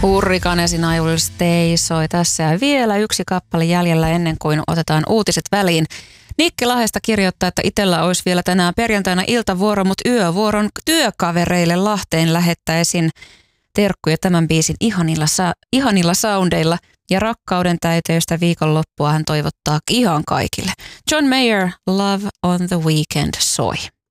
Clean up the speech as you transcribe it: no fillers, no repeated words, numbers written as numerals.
Hurrikanesin I Will Stay soi tässä ja vielä yksi kappale jäljellä ennen kuin otetaan uutiset väliin. Nikki Lahdesta kirjoittaa, että itsellä olisi vielä tänään perjantaina iltavuoro, mutta yövuoron työkavereille Lahteen lähettäisin terkkuja tämän biisin ihanilla soundeilla ja rakkauden täyteistä viikonloppua hän toivottaa ihan kaikille. John Mayer, Love on the Weekend soi.